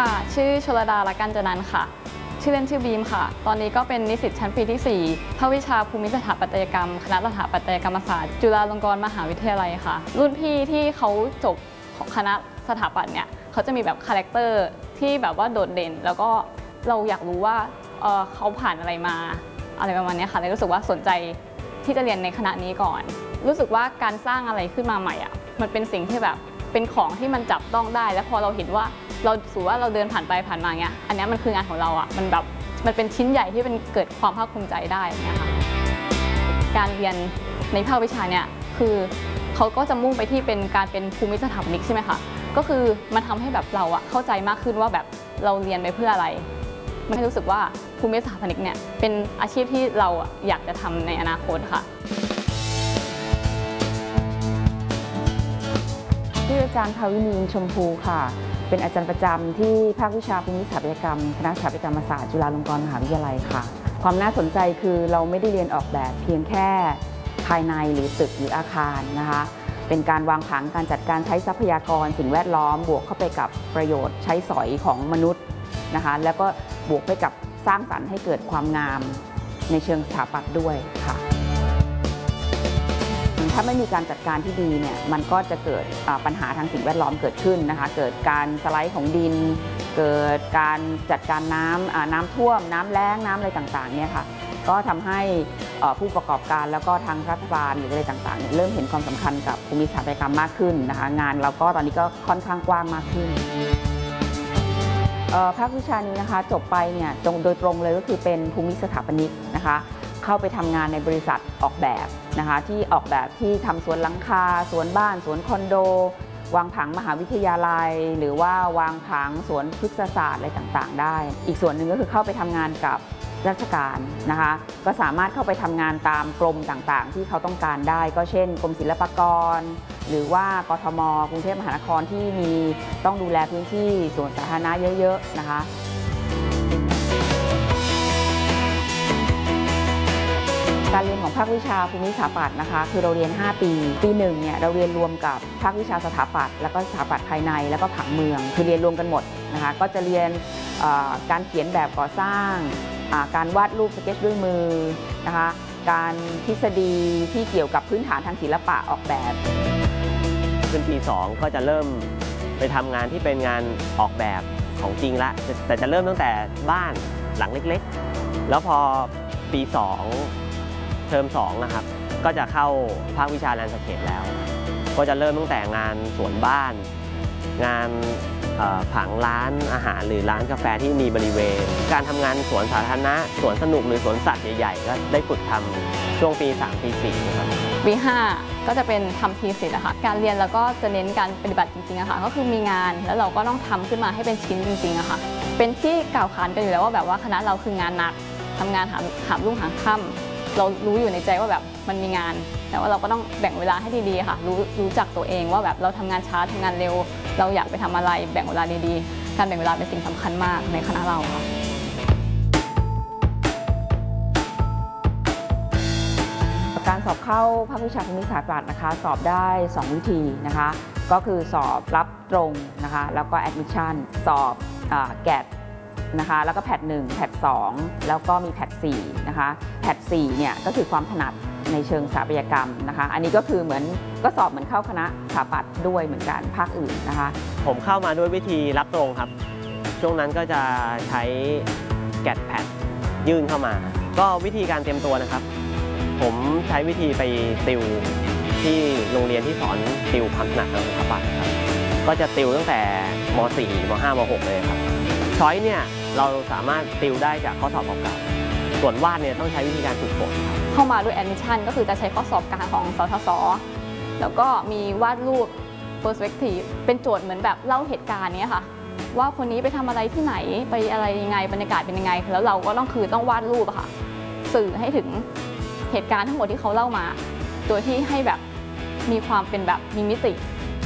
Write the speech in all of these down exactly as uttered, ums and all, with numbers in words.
ค่ะชื่อชลดา ละกันจนันท์ค่ะชื่อเล่นชื่อบีมค่ะตอนนี้ก็เป็นนิสิตชั้นปีที่สี่ภาควิชาภูมิสถาปัตยกรรมคณะสถาปัตยกรรมศาสตร์จุฬาลงกรณ์มหาวิทยาลัยค่ะรุ่นพี่ที่เขาจบของคณะสถาปัตย์เนี่ยเขาจะมีแบบคาแรคเตอร์ที่แบบว่าโดดเด่นแล้วก็เราอยากรู้ว่า เอ่อ เขาผ่านอะไรมาอะไรประมาณนี้ค่ะเลยรู้สึกว่าสนใจที่จะเรียนในคณะนี้ก่อนรู้สึกว่าการสร้างอะไรขึ้นมาใหม่อ่ะมันเป็นสิ่งที่แบบเป็นของที่มันจับต้องได้แล้วพอเราเห็นว่าเราสูว่าเราเดินผ่านไปผ่านมาเงี้ยอันนี้มันคืองานของเราอ่ะมันแบบมันเป็นชิ้นใหญ่ที่เป็นเกิดความภาคภูมิใจได้เงี้ยค่ะการเรียนในภาควิชาเนี่ยคือเขาก็จะมุ่งไปที่เป็นการเป็นภูมิสถาปนิกใช่ไหมคะก็คือมันทำให้แบบเราอ่ะเข้าใจมากขึ้นว่าแบบเราเรียนไปเพื่ออะไรมันรู้สึกว่าภูมิสถาปนิกเนี่ยเป็นอาชีพที่เราอยากจะทำในอนาคตค่ะชื่ออาจารย์ภาวินีชมพูค่ะเป็นอาจารย์ประจำที่ภาควิชาภูมิสถาปัตยกรรมคณะสถาปัตยกรรมศาสตร์จุฬาลงกรณ์มหาวิทยาลัยค่ะความน่าสนใจคือเราไม่ได้เรียนออกแบบเพียงแค่ภายในหรือตึกหรืออาคารนะคะเป็นการวางผังการจัดการใช้ทรัพยากรสิ่งแวดล้อมบวกเข้าไปกับประโยชน์ใช้สอยของมนุษย์นะคะแล้วก็บวกไปกับสร้างสรรค์ให้เกิดความงามในเชิงสถาปัตย์ด้วยค่ะถ้าไม่มีการจัดการที่ดีเนี่ยมันก็จะเกิดปัญหาทางสิ่งแวดล้อมเกิดขึ้นนะคะเกิดการสไลด์ของดินเกิดการจัดการน้ำน้ำท่วมน้ำแล้งน้ำอะไรต่างๆเนี่ยค่ะก็ทำให้ผู้ประกอบการแล้วก็ทางรัฐบาลหรืออะไรต่างๆเริ่มเห็นความสำคัญกับภูมิสถาปัตยกรรมมากขึ้นนะคะงานเราก็ตอนนี้ก็ค่อนข้างกว้างมากขึ้นภาควิชานี้นะคะจบไปเนี่ยโดยตรงเลยก็คือเป็นภูมิสถาปนิกนะคะเข้าไปทำงานในบริษัทออกแบบนะคะที่ออกแบบที่ทำสวนหลังคาสวนบ้านสวนคอนโดวางผังมหาวิทยาลัยหรือว่าวางผังสวนพฤกษศาสตร์อะไรต่างๆได้อีกส่วนหนึ่งก็คือเข้าไปทำงานกับราชการนะคะก็สามารถเข้าไปทำงานตามกรมต่างๆที่เขาต้องการได้ก็เช่นกรมศิลปากรหรือว่ากทม.กรุงเทพมหานครที่มีต้องดูแลพื้นที่สวนสาธารณะเยอะๆนะคะการเรียนของภาควิชาภูมิสถาปัตย์นะคะคือเราเรียนห้าปีปีหนึ่งเนี่ยเราเรียนรวมกับภาควิชาสถาปัตย์แล้วก็สถาปัตย์ภายในแล้วก็ผังเมืองคือเรียนรวมกันหมดนะคะก็จะเรียนการเขียนแบบก่อสร้างการวาดรูปสเก็ตด้วยมือนะคะการทฤษฎีที่เกี่ยวกับพื้นฐานทางศิลปะออกแบบขึ้นปีสองก็จะเริ่มไปทำงานที่เป็นงานออกแบบของจริงละแต่จะเริ่มตั้งแต่บ้านหลังเล็กๆแล้วพอปีสองเทอมสองนะครับก็จะเข้าภาควิชาแลนด์สเคปแล้วก็จะเริ่มตั้งแต่งานสวนบ้านงานผังร้านอาหารหรือร้านกาแฟที่มีบริเวณการทำงานสวนสาธารณะสวนสนุกหรือสวนสัตว์ใหญ่ๆก็ได้ฝึกทำช่วงปีสามปีสี่ครับปีห้าก็จะเป็นทำทีสิทธ์นะคะการเรียนแล้วก็จะเน้นการปฏิบัติจริงๆอะค่ะก็คือมีงานแล้วเราก็ต้องทำขึ้นมาให้เป็นชิ้นจริงๆอะค่ะเป็นที่กล่าวขานกันอยู่แล้วว่าแบบว่าคณะเราคืองานหนักทำงานหาหามรุ่งหามค่ำเรารู้อยู่ในใจว่าแบบมันมีงานแต่ว่าเราก็ต้องแบ่งเวลาให้ดีๆค่ะรู้รู้จักตัวเองว่าแบบเราทำงานช้าทำงานเร็วเราอยากไปทำอะไรแบ่งเวลาดีๆการแบ่งเวลาเป็นสิ่งสำคัญมากในคณะเราค่ะการสอบเข้าภาควิชาภูมิสถาปัตย์นะคะสอบได้สองวิธีนะคะก็คือสอบรับตรงนะคะแล้วก็แอดมิชชั่นสอบแกดนะคะแล้วก็แพทหนึ่งแพทสองแล้วก็มีแพทสี่นะคะแพทสี่เนี่ยก็คือความถนัดในเชิงสถาปัตยกรรมนะคะอันนี้ก็คือเหมือนก็สอบเหมือนเข้าคณะสถาปัตย์ด้วยเหมือนกันภาคอื่นนะคะผมเข้ามาด้วยวิธีรับตรงครับช่วงนั้นก็จะใช้แกดแพทยื่นเข้ามาก็วิธีการเตรียมตัวนะครับผมใช้วิธีไปติวที่โรงเรียนที่สอนติวความถนัดทางสถาปัตย์ครับก็จะติวตั้งแต่ม.สี่ ม.ห้า ม.หก เลยครับช้อยเนี่ยเราสามารถติวได้จากข้อสอบเก่าๆส่วนวาดเนี่ยต้องใช้วิธีการฝึกฝนครับเข้ามาด้วยแอดมิชชั่นก็คือจะใช้ข้อสอบกลางของสทศแล้วก็มีวาดรูป perspective เป็นโจทย์เหมือนแบบเล่าเหตุการณ์นี้ค่ะว่าคนนี้ไปทำอะไรที่ไหนไปอะไรยังไงบรรยากาศเป็นยังไงแล้วเราก็ต้องคือต้องวาดรูปอะค่ะสื่อให้ถึงเหตุการณ์ทั้งหมดที่เขาเล่ามาโดยที่ให้แบบมีความเป็นแบบมีมิติ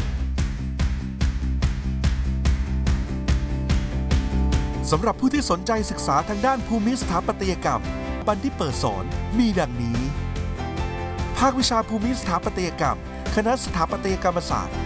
สำหรับผู้ที่สนใจศึกษาทางด้านภูมิสถาปัตยกรรมบัณฑิตเปิดสอนมีดังนี้ภาควิชาภูมิสถาปัตยกรรมคณะสถาปัตยกรรมศาสตร์